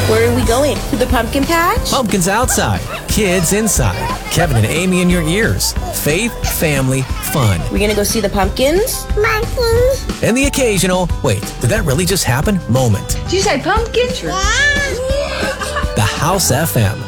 Where are we going? To the pumpkin patch? Pumpkins outside, kids inside. Kevin and Amy in your ears. Faith, family, fun. We gonna go see the pumpkins? Pumpkins. And the occasional, wait, did that really just happen? Moment. Did you say pumpkin? Yeah. The House FM.